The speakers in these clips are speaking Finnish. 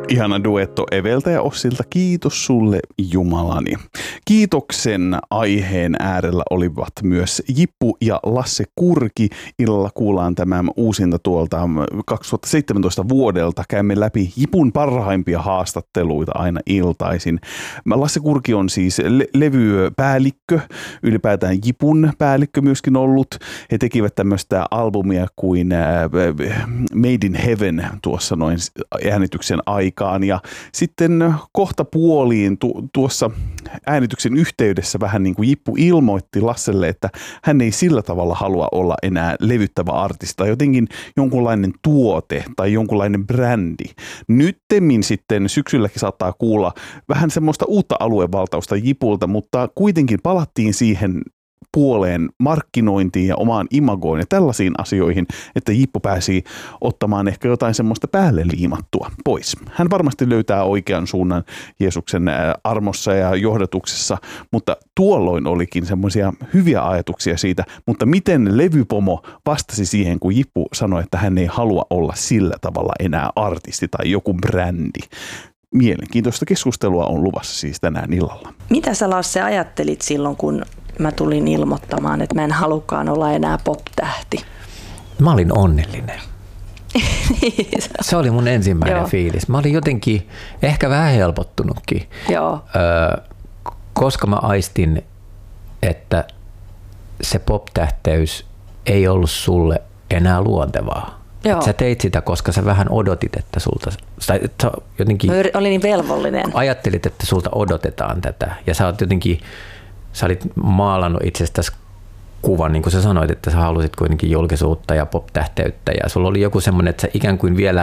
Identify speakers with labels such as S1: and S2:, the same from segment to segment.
S1: Ihana duetto Eveltä ja Ossilta. Kiitos sulle Jumalani. Kiitoksen aiheen äärellä olivat myös Jippu ja Lasse Kurki. Illalla kuullaan tämä uusinta tuolta 2017 vuodelta. Käymme läpi Jipun parhaimpia haastatteluita aina iltaisin. Lasse Kurki on siis levypäällikkö, ylipäätään Jipun päällikkö myöskin ollut. He tekivät tämmöistä albumia kuin Made in Heaven tuossa noin äänityksen aikaan. Ja sitten kohta puoliin tuossa äänityksen yhteydessä vähän niin kuin Jippu ilmoitti Lasselle, että hän ei sillä tavalla halua olla enää levyttävä artisti tai jotenkin jonkunlainen tuote tai jonkunlainen brändi. Nyttemmin sitten syksylläkin saattaa kuulla vähän semmoista uutta aluevaltausta Jipulta, mutta kuitenkin palattiin siihen puoleen markkinointiin ja omaan imagoon ja tällaisiin asioihin, että Jippu pääsi ottamaan ehkä jotain semmoista päälle liimattua pois. Hän varmasti löytää oikean suunnan Jeesuksen armossa ja johdatuksessa, mutta tuolloin olikin semmoisia hyviä ajatuksia siitä, mutta miten levypomo vastasi siihen, kun Jippu sanoi, että hän ei halua olla sillä tavalla enää artisti tai joku brändi. Mielenkiintoista keskustelua on luvassa siis tänään illalla.
S2: Mitä sä, Lasse, ajattelit silloin, kun mä tulin ilmoittamaan, että mä en halukaan olla enää pop-tähti?
S3: Mä olin onnellinen. Se oli mun ensimmäinen fiilis. Mä olin jotenkin ehkä vähän helpottunutkin, koska mä aistin, että se pop-tähteys ei ollut sulle enää luontevaa. Sä teit sitä, koska sä vähän odotit, että sulta, tai jotenkin
S2: olin niin velvollinen.
S3: Ajattelit, että sulta odotetaan tätä, ja sä olit maalannut itsestäsi kuvan, niin kuin sä sanoit, että sä halusit kuitenkin julkisuutta ja pop-tähteyttä, ja sulla oli joku semmoinen, että sä ikään kuin vielä,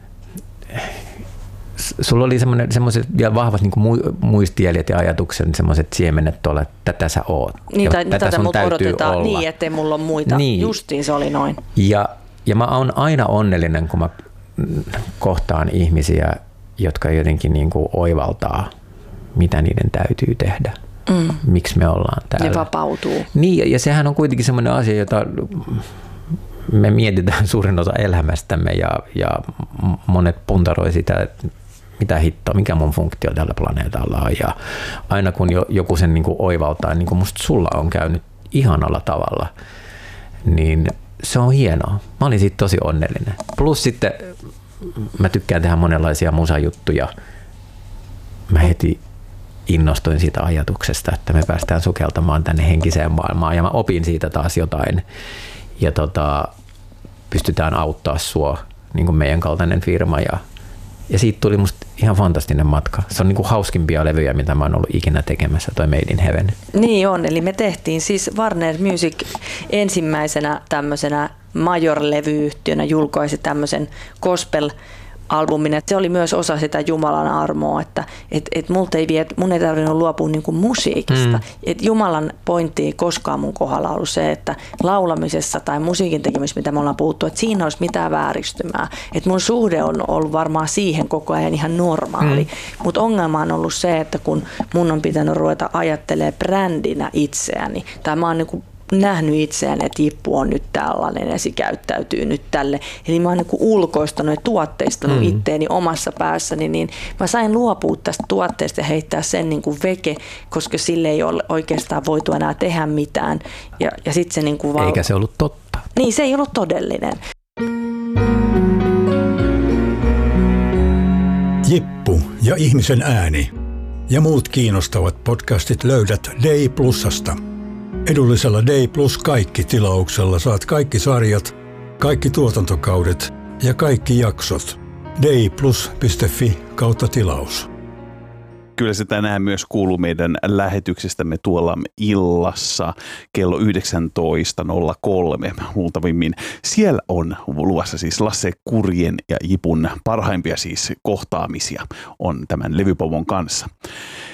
S3: sulla oli semmoiset vielä vahvat niin kuin muistijäljet ja ajatuksen, semmoiset siemenet tuolla, että tätä sä oot.
S2: Niin, tai tätä sun täytyy olla. Niin, ettei mulla ole muita. Niin. Justiin se oli noin.
S3: Ja mä oon aina onnellinen, kun mä kohtaan ihmisiä, jotka jotenkin niin kuin oivaltaa, mitä niiden täytyy tehdä. Miksi me ollaan täällä.
S2: Ne vapautuu.
S3: Niin, ja sehän on kuitenkin semmoinen asia, jota me mietitään suurin osa elämästämme ja monet puntaroi sitä, että mitä hittoa, mikä mun funktio tällä planeetalla on. Ja aina kun joku sen niin kuin oivaltaa, niin kuin musta sulla on käynyt ihanalla tavalla, niin se on hienoa. Mä olin siitä tosi onnellinen. Plus sitten mä tykkään tehdä monenlaisia musajuttuja. Mä heti innostuin siitä ajatuksesta, että me päästään sukeltamaan tänne henkiseen maailmaan ja mä opin siitä taas jotain. Ja pystytään auttaa sua, niin kuin meidän kaltainen firma. Ja siitä tuli musta ihan fantastinen matka. Se on niin kuin hauskimpia levyjä, mitä mä oon ollut ikinä tekemässä, toi Made in Heaven.
S2: Niin on, eli me tehtiin siis Warner Music ensimmäisenä tämmöisenä major-levyyhtiönä julkaisi tämmöisen gospel-albumin. Se oli myös osa sitä Jumalan armoa, että mun ei tarvinnut luopua niin kuin musiikista. Et Jumalan pointti ei koskaan mun kohdalla ollut se, että laulamisessa tai musiikin tekemisessä, mitä me ollaan puhuttu, että siinä olisi mitään vääristymää. Et mun suhde on ollut varmaan siihen koko ajan ihan normaali. Mutta ongelma on ollut se, että kun mun on pitänyt ruveta ajattelemaan brändinä itseäni, tai mä oon niin kuin nähnyt itseään, että Jippu on nyt tällainen ja se käyttäytyy nyt tälle. Eli mä oon niin ulkoistanut ja tuotteistanut itteeni omassa päässäni, niin mä sain luopua tästä tuotteesta ja heittää sen niin kuin veke, koska sille ei ole oikeastaan voitu enää tehdä mitään. Ja sit se niin kuin
S3: eikä se ollut totta.
S2: Niin, se ei ollut todellinen.
S4: Jippu ja ihmisen ääni ja muut kiinnostavat podcastit löydät Day Plusasta. Edullisella Day Plus kaikki-tilauksella saat kaikki sarjat, kaikki tuotantokaudet ja kaikki jaksot. dayplus.fi/tilaus.
S1: Kyllä se tänään myös kuuluu meidän lähetyksestämme tuolla illassa kello 19.03 luultavimmin. Siellä on luvassa siis Lasse Kurjen ja Jipun parhaimpia siis kohtaamisia on tämän levypomon kanssa.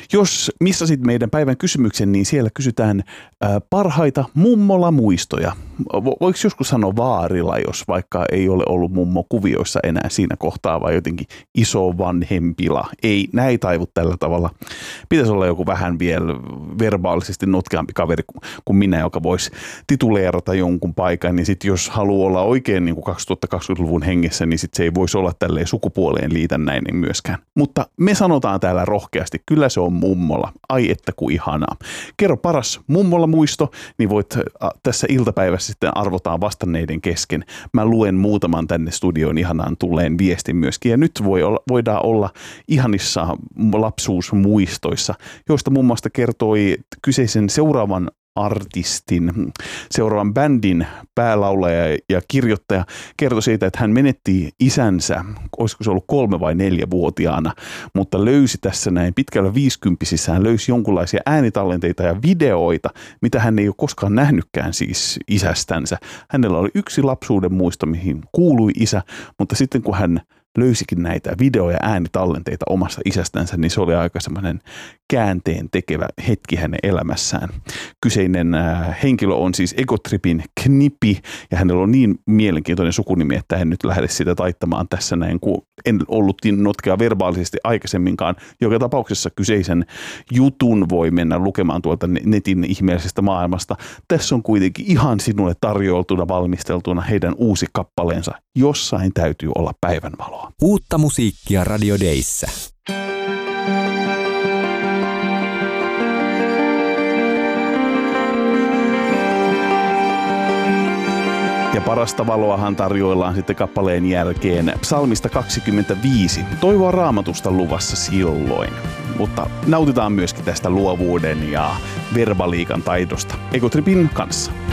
S1: Jos missasit meidän päivän kysymyksen, niin siellä kysytään parhaita mummolamuistoja. Voiko joskus sanoa vaarilla, jos vaikka ei ole ollut mummo kuvioissa enää siinä kohtaa, vai jotenkin isovanhempila? Ei, näin ei taivu tällä tavalla. Pitäisi olla joku vähän vielä verbaalisesti notkeampi kaveri kuin minä, joka voisi tituleerata jonkun paikan. Niin sitten jos haluaa olla oikein niin kuin 2020-luvun hengessä, niin sitten se ei voisi olla tälleen sukupuoleen liitännäinen myöskään. Mutta me sanotaan täällä rohkeasti, kyllä se on mummola. Ai että kuin ihanaa. Kerro paras mummola-muisto, niin voit tässä iltapäivässä sitten arvotaan vastanneiden kesken. Mä luen muutaman tänne studioon ihanaan tulleen viestin myöskin. Ja nyt voidaan olla ihanissa lapsuusmuistoissa, joista muun muassa kertoi kyseisen seuraavan artistin, seuraavan bändin päälaulaja ja kirjoittaja kertoi siitä, että hän menetti isänsä, olisiko se ollut 3- vai 4-vuotiaana, mutta löysi tässä näin pitkällä 50-sissään, löysi jonkinlaisia äänitallenteita ja videoita, mitä hän ei ole koskaan nähnytkään siis isästänsä. Hänellä oli yksi lapsuuden muisto, mihin kuului isä, mutta sitten kun hän löysikin näitä video- ja äänitallenteita omasta isästänsä, niin se oli aika semmoinen käänteen tekevä hetki hänen elämässään. Kyseinen henkilö on siis Egotripin Knippi, ja hänellä on niin mielenkiintoinen sukunimi, että en nyt lähde sitä taittamaan tässä näin, kun en ollut niin notkea verbaalisesti aikaisemminkaan. Joka tapauksessa kyseisen jutun voi mennä lukemaan tuolta netin ihmeellisestä maailmasta. Tässä on kuitenkin ihan sinulle tarjoiltuna, valmisteltuna heidän uusi kappaleensa. Jossain täytyy olla päivänvaloa.
S5: Uutta musiikkia Radio Dayssä.
S1: Ja parasta valoahan tarjoillaan sitten kappaleen jälkeen psalmista 25. Toivoa Raamatusta luvassa silloin. Mutta nautitaan myöskin tästä luovuuden ja verbaliikan taidosta Egotripin kanssa.